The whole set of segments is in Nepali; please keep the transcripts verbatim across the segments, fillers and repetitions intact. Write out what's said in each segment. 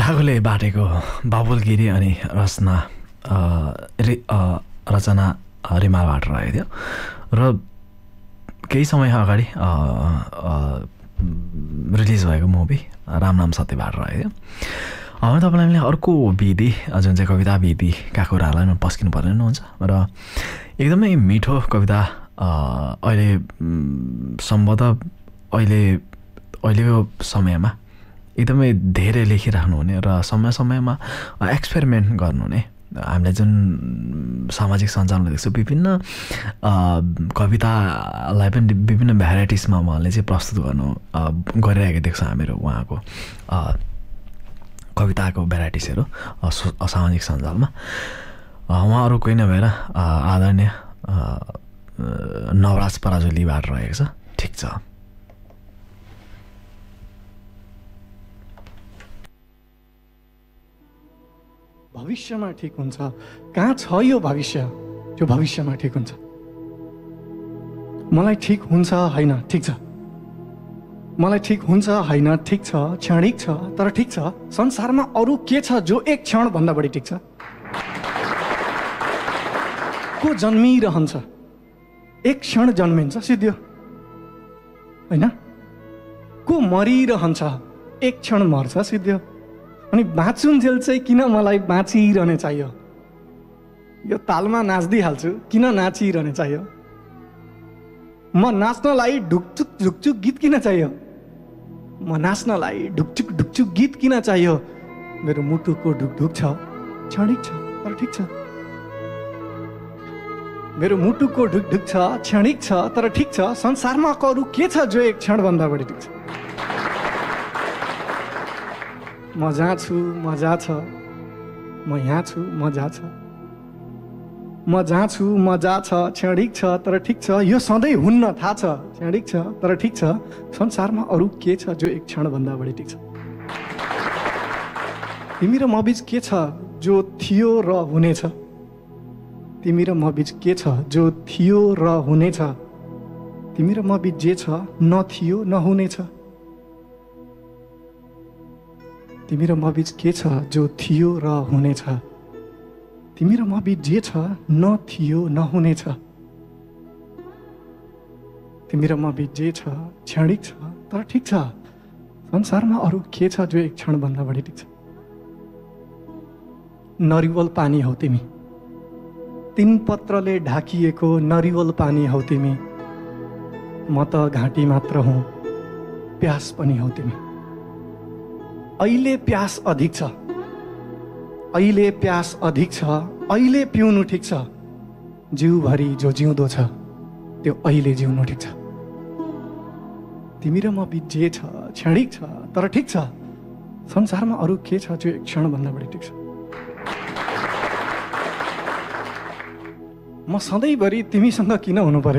डागुले बाटेको बाबुल गिरी अनि रचना रि रचना रिमालबाट रहेको थियो र केही समय अगाडि रिलिज भएको मुभी राम नाम सत्यबाट रहेको थियो। अब तपाईँलाई अर्को विधि जुन चाहिँ कविता विधिका कुराहरूलाई पस्किनु पर्ने हुन्छ र एकदमै मिठो कविता अहिले सम्भवतः अहिले अहिलेको समयमा एकदमै धेरै लेखिराख्नुहुने र समय समयमा एक्सपेरिमेन्ट गर्नुहुने हामीले जुन सामाजिक सञ्जालमा देख्छौँ विभिन्न कवितालाई पनि विभिन्न भेराइटिजमा उहाँले चाहिँ प्रस्तुत गर्नु गरिरहेको देख्छौँ हामीहरू उहाँको कविताको भेराइटिजहरू सामाजिक सञ्जालमा। उहाँ अरू कोही नभएर आदरणीय नवराज पराजुलीबाट रहेको छ। ठिक छ, भविष्यमा ठिक हुन्छ। कहाँ छ यो भविष्य? त्यो भविष्यमा ठिक हुन्छ। मलाई ठिक हुन्छ होइन, ठिक छ। मलाई ठिक हुन्छ होइन, ठिक छ, क्षणिक छ तर ठिक छ। संसारमा अरू के छ जो एक क्षण भन्दा बढी ठिक छ? को जन्मिरहन्छ, एक क्षण जन्मिन्छ सिद्धियो होइन। को मरिरहन्छ, एक क्षण मर्छ सिद्धियो। अनि बाँचुन्जेल चाहिँ किन मलाई बाँचिरहने चाहियो? यो तालमा नाच्दिहाल्छु, किन नाचिरहने चाहियो? म नाच्नलाई ढुकचुक ढुकचुक गीत किन चाहियो? म नाच्नलाई ढुकचुक ढुकचुक गीत किन चाहियो? मेरो मुटुको ढुकढुक छ, क्षणिक छ तर ठिक छ। मेरो मुटुको ढुकढुक छ, क्षणिक छ तर ठिक छ। संसारमा अरू के छ जो एक क्षणभन्दा बढी ठिक छ? म जहाँ छु मजा छ, म यहाँ छु मजा छ। म जहाँ छु मजा छ, क्षणिक छ तर ठिक छ। यो सधैँ हुन्न थाहा छ, क्षणिक छ तर ठिक छ। संसारमा अरू के छ जो एक क्षणभन्दा बढी ठिक छ? तिमी र म बीच के छ जो थियो र हुनेछ? तिमी र म बीच के छ जो थियो र हुनेछ? तिमी र म बीच जे छ नथियो नहुनेछ। तिमी र म बीच के छ जो थियो र हुनेछ? तिमी र म बीच जे छ नथियो नहुनेछ। तिमी र म बीच जे छ क्षणिक छ तर ठिक छ। संसारमा अरू के छ जो एक क्षणभन्दा बढी ठिक छ? नरिवल पानी हौ तिमी, तीन पत्रले ढाकिएको नरिवल पानी हौ तिमी। म त घाँटी मात्र हुँ, प्यास पनि हौ तिमी। अहिले प्यास अधिक छ, अहिले प्यास अधिक छ, अहिले पिउनु ठिक छ। जिउभरि जो जिउँदो छ त्यो अहिले जिउनु ठिक छ। तिमी र म बीच जे छ क्षणिक छ तर ठिक छ। संसारमा अरू के छ जो एक क्षणभन्दा बढी ठिक छ? म सधैँभरि तिमीसँग किन हुनु पर्यो?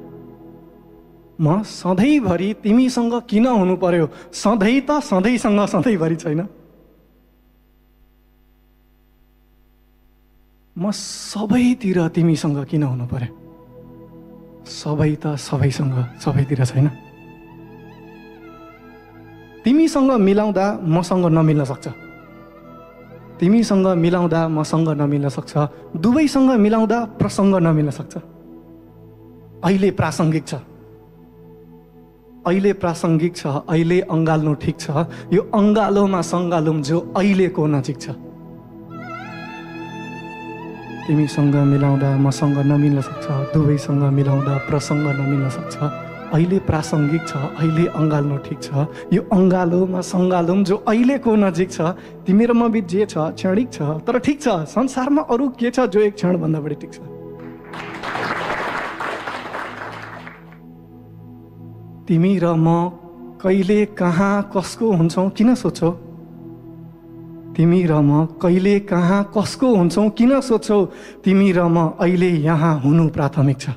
म सधैँभरि तिमीसँग किन हुनु पर्यो? सधैँ त सधैँसँग सधैँभरि छैन। म सबैतिर तिमीसँग किन हुनु पर्यो? सबै त सबैसँग सबैतिर छैन। तिमीसँग मिलाउँदा मसँग नमिल्न सक्छ, तिमीसँग मिलाउँदा मसँग नमिल्न सक्छ, दुवैसँग मिलाउँदा प्रसङ्ग नमिल्न सक्छ। अहिले प्रासङ्गिक छ, अहिले प्रासङ्गिक छ, अहिले अँगाल्नु ठिक छ। यो अँगालोमा सङ्गालौँ जो अहिलेको नजिक छ। तिमीसँग मिलाउँदा मसँग नमिल्न सक्छ, दुवैसँग मिलाउँदा प्रसङ्ग नमिल्न सक्छ। अहिले प्रासङ्गिक छ, अहिले अँगाल्नु ठिक छ। यो अँगालोमा सङ्गालौँ जो अहिलेको नजिक छ। तिमी र म बीच जे छ क्षणिक छ तर ठिक छ। संसारमा अरू के छ जो एक क्षणभन्दा बढी ठिक छ? तिमी र म कहिले कहाँ कसको हुन्छौँ किन सोच्छौ? तिमी र म कहिले कहाँ कसको हुन्छौँ किन सोच्छौ? तिमी र म अहिले यहाँ हुनु प्राथमिक छ।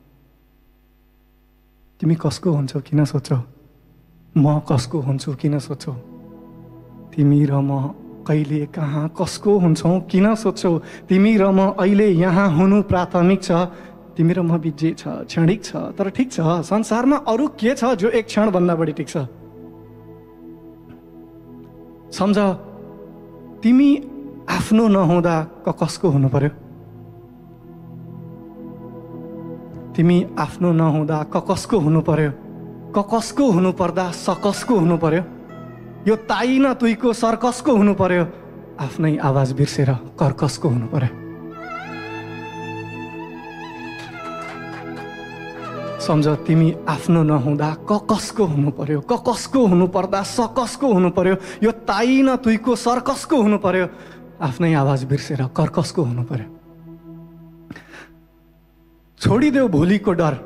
तिमी कसको हुन्छौ किन सोच्छौ? म कसको हुन्छु किन सोच्छौ? तिमी र म कहिले कहाँ कसको हुन्छौँ किन सोच्छौ? तिमी र म अहिले यहाँ हुनु प्राथमिक छ। तिमी र म बीच जे छ क्षणिक छ तर ठिक छ। संसारमा अरू के छ जो एक क्षणभन्दा बढी ठिक छ? सम्झ तिमी आफ्नो नहुँदा क कसको हुनु पर्यो? तिमी आफ्नो नहुँदा क कसको हुनु पर्यो? क कसको हुनु पर्दा सकसको हुनु पर्यो? यो ताई न तुईको सर्कसको हुनु पर्यो? आफ्नै आवाज बिर्सेर कर्कसको हुनु पर्यो? सम्झ, तिमी आफ्नो नहुँदा क कसको हुनु पर्यो? क कसको हुनु पर्दा सकसको हुनु पर्यो? यो ताई न तुईको सर्कसको हुनु पर्यो? आफ्नै आवाज बिर्सेर कर्कसको हुनु पर्यो? छोडिदेऊ भोलिको डर,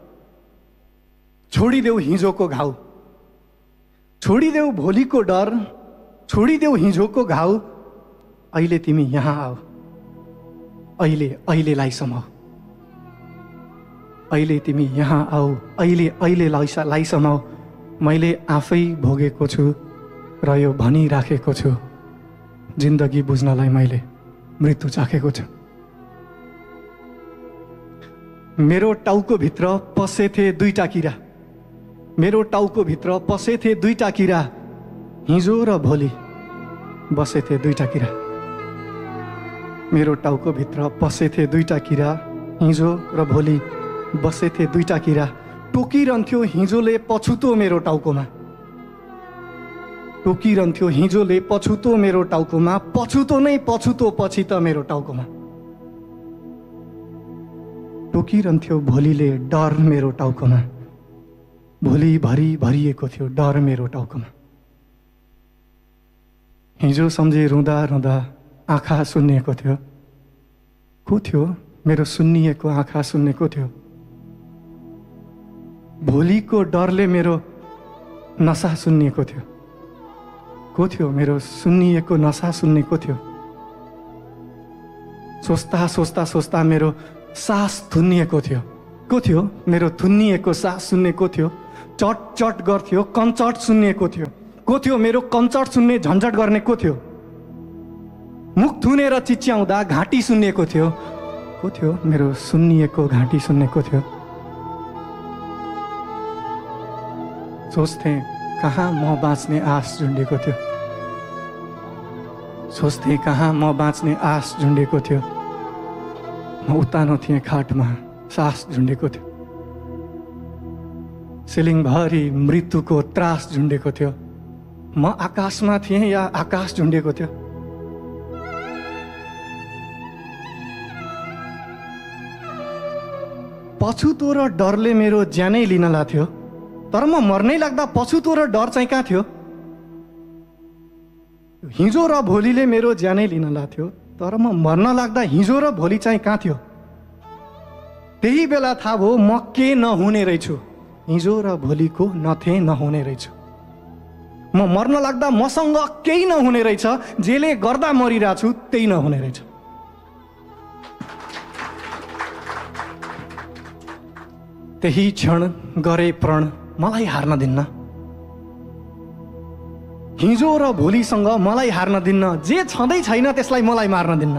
छोडिदेऊ हिजोको घाउ, छोडिदेऊ भोलिको डर, छोडिदेऊ हिजोको घाउ। अहिले तिमी यहाँ आऊ, अहिले अहिलेलाई समाऊ। अहिले तिमी यहाँ आऊ, अहिले अहिलेलाई समाऊ। मैले आफै भोगेको छु र यो भनिराखेको छु, जिन्दगी बुझ्नलाई मैले मृत्यु चाखेको छु। मेरो टाउको भित्र पसेथे दुईटा किरा, मेरो टाउको भित्र पसेथे दुईटा किरा, हिजो र भोलि बसेथे दुईटा किरा। मेरो टाउको भित्र पसेथे दुईटा किरा, हिजो र भोलि बसेथे दुईटा किरा। टोकिरहन्थ्यो हिजोले पछुतो मेरो टाउकोमा, टोकिरहन्थ्यो हिजोले पछुतो मेरो टाउकोमा, पछुतो नै पछुतो पछि त मेरो टाउकोमा। टोकिरहन्थ्यो भोलिले डर मेरो टाउकोमा, भोलिभरि भरिएको थियो डर मेरो टाउकोमा। हिजो सम्झे रुँदा रुँदा आँखा सुन्निएको थियो, को थियो मेरो सुन्निएको आँखा सुन्नेको थियो? भोलिको डरले मेरो नसा सुन्निएको थियो, को थियो मेरो सुन्निएको नसा सुन्नेको थियो? सोच्दा सोच्दा सोच्दा मेरो सास थुन्निएको थियो, को थियो मेरो थुन्निएको सास सुन्नेको थियो? चट चट गर्थ्यो कञ्चट सुन्निएको थियो, को थियो मेरो कञ्चट सुन्ने झन्झट गर्ने को थियो? मुख थुनेर चिच्याउँदा घाँटी सुन्निएको थियो, को थियो मेरो सुन्निएको घाँटी सुन्नेको थियो? सोच्थे कहाँ म बाँच्ने आश झुन्डेको थियो, सोच्थे कहाँ म बाँच्ने आश झुन्डेको थियो। म उत्तानो थिएँ खाटमा, सास झुन्डेको थियो। सिलिङभरि मृत्युको त्रास झुन्डेको थियो। म आकाशमा थिएँ या आकाश झुन्डेको थियो? पछुतो र डरले मेरो ज्यानै लिन लाग्थ्यो, तर म मर्नै लाग्दा पछुतो र डर चाहिँ कहाँ थियो? हिजो र भोलिले मेरो ज्यानै लिन लाग्थ्यो, तर म मर्न लाग्दा हिजो र भोलि चाहिँ कहाँ थियो? त्यही बेला थाहा भयो म के नहुने रहेछु, हिजो र भोलिको नथे नहुने रहेछु। म मर्न लाग्दा मसँग केही नहुने रहेछ, जेले गर्दा मरिरहेको छु त्यही नहुने रहेछ। त्यही क्षण गरे प्रण मलाई हार्न दिन्न, हिजो र भोलिसँग मलाई हार्न दिन्न, जे छँदै छैन त्यसलाई मलाई मार्न दिन्न।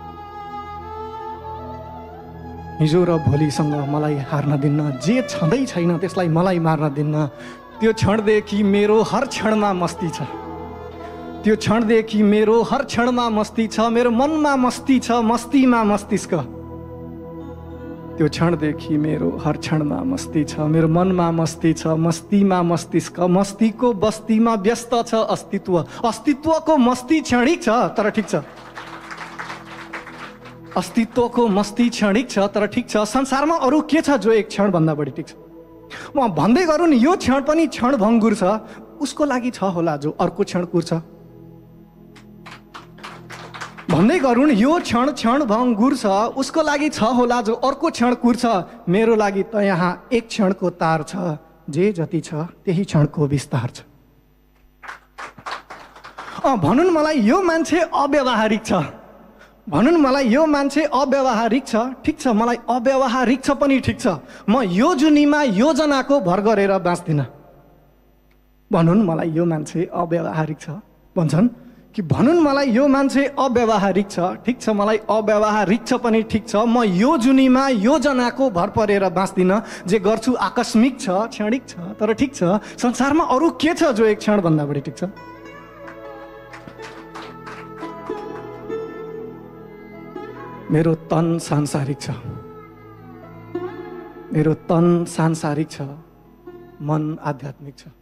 हिजो र भोलिसँग मलाई हार्न दिन्न, जे छँदै छैन त्यसलाई मलाई मार्न दिन्न। त्यो क्षणदेखि मेरो हर क्षणमा मस्ती छ, त्यो क्षणदेखि मेरो हर क्षणमा मस्ती छ, मेरो मनमा मस्ती छ, मस्तीमा मस्तिष्क। त्यो क्षणदेखि मेरो हर क्षणमा मस्ती छ, मेरो मनमा मस्ती छ, मस्तीमा मस्तिष्क। मस्तीको बस्तीमा व्यस्त छ अस्तित्व, अस्तित्वको मस्ती क्षणिक छ तर ठिक छ, अस्तित्वको मस्ती क्षणिक छ तर ठिक छ। संसारमा अरू के छ जो एक क्षणभन्दा बढी ठिक छ? म भन्दै गरौँ नि, यो क्षण पनि क्षणभङ्गुर छ, उसको लागि छ होला जो अर्को क्षण कुर्छ। भन्दै गरौँ यो क्षण क्षणभङ्गुर छ, उसको लागि छ होला जो अर्को क्षण कुर्छ। मेरो लागि त यहाँ एक क्षणको तार छ, जे जति छ त्यही क्षणको विस्तार छ। अँ भनुन् मलाई यो मान्छे अव्यावहारिक छ, भनुन् मलाई यो मान्छे अव्यावहारिक छ, ठिक छ, मलाई अव्यावहारिक छ पनि ठिक छ। म यो जुनीमा योजनाको भर गरेर बाँच्दिनँ। भनुन् मलाई यो मान्छे अव्यावहारिक छ भन्छन् कि भनुन् मलाई यो मान्छे अव्यावहारिक छ, ठिक छ, मलाई अव्यावहारिक छ पनि ठिक छ। म यो जुनीमा योजनाको भर परेर बाँच्दिनँ, जे गर्छु आकस्मिक छ, क्षणिक छ तर ठिक छ। संसारमा अरू के छ जो एक क्षणभन्दा बढी ठिक छ? मेरो तन सांसारिक छ, मेरो तन सांसारिक छ, मन आध्यात्मिक छ।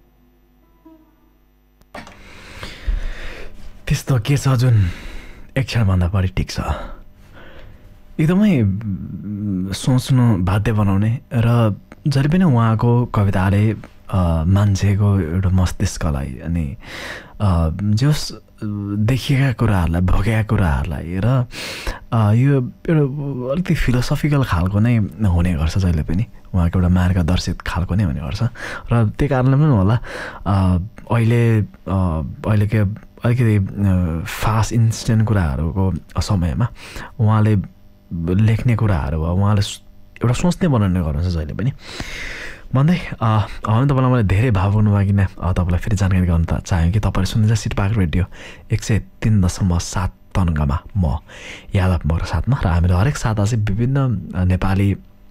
त्यस्तो के छ जुन एक क्षणभन्दा बढी टिक्छ, एकदमै सोच्नु बाध्य बनाउने र जहिले पनि उहाँको कविताले मान्छेको एउटा मस्तिष्कलाई अनि जस देखिएका कुराहरूलाई भोगेका कुराहरूलाई र यो एउटा अलिकति फिलोसफिकल खालको नै हुने गर्छ, जहिले पनि उहाँको एउटा मार्गदर्शित खालको नै हुने गर्छ। र त्यही कारणले पनि होला अहिले अहिलेको अलिकति फास्ट इन्स्टेन्ट कुराहरूको समयमा उहाँले लेख्ने कुराहरू भयो, उहाँले एउटा सोच्ने बनाउने गर्नुहुन्छ जहिले पनि भन्दै हामी तपाईँलाई मैले धेरै भाव हुनुभयो किन तपाईँलाई फेरि जानकारी गर्न त चाह्यो कि तपाईँले सुन्नुहुन्छ सिटपाक रेडियो एक सय तिन दशमलव सात तनङ्गमा म यादव मगर साथमा, र हामीले हरेक साता चाहिँ विभिन्न नेपाली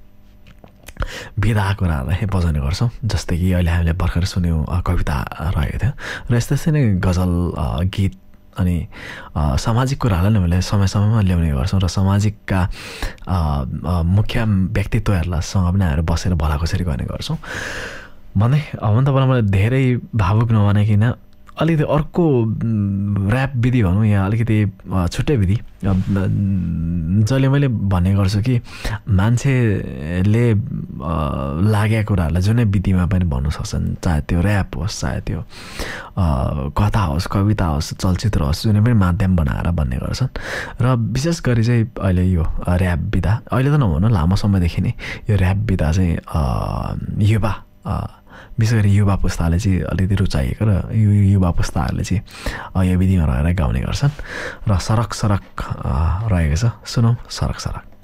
विधा कुराहरूलाई बजाउने गर्छौँ। जस्तै कि अहिले हामीले भर्खर सुन्यौँ कविता रहेको थियो, र यस्तै यस्तै नै गजल गीत अनि सामाजिक कुराहरूलाई नै हामीले समय समयमा ल्याउने गर्छौँ, र सामाजिकका मुख्य व्यक्तित्वहरूलाईसँग पनि हामीहरू बसेर भलाखुसारी गर्ने गर्छौँ भन्दै अब तपाईँलाई मैले धेरै भावुक नबनाइकन अलिकति अर्को ऱ्याप विधि भनौँ या अलिकति छुट्टै विधि जसले मैले भन्ने गर्छु कि मान्छेले लागेका कुराहरूलाई जुनै विधिमा पनि भन्नु सक्छन्, चाहे त्यो ऱ्याप होस्, चाहे त्यो कथा होस्, कविता होस्, चलचित्र होस्, जुनै पनि माध्यम बनाएर भन्ने गर्छन्। र विशेष गरी चाहिँ अहिले यो ऱ्याप विधा, अहिले त नभनौँ लामो समयदेखि नै यो ऱ्याप विधा चाहिँ युवा विशेष गरी युवा पुस्ताले चाहिँ अलिकति रुचाइएको र यो युवा पुस्ताहरूले चाहिँ यो विधिमा रहेर गाउने गर्छन् र सरक सरक रहेको छ। सुनौँ सरक सरक।